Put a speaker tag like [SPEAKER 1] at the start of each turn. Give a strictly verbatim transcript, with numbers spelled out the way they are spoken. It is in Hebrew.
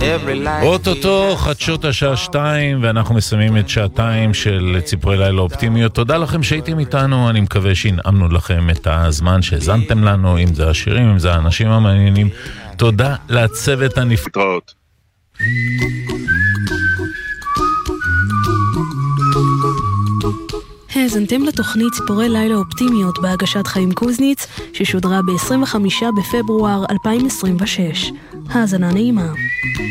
[SPEAKER 1] אוטוטו חדשות השעה שתיים, ואנחנו מסיימים את שעתיים של ציפורי לילה אופטימיות. תודה לכם שהייתם איתנו, אני מקווה שהנעמנו לכם את הזמן שהזנתם לנו, אם זה השירים, אם זה האנשים המעניינים. תודה לצוות הנפלאות.
[SPEAKER 2] האזנתם לתוכנית ציפורי לילה אופטימיות בהגשת חיים קוזניץ, ששודרה ב-עשרים וחמישה בפברואר אלפיים עשרים ושש. האזנה נעימה.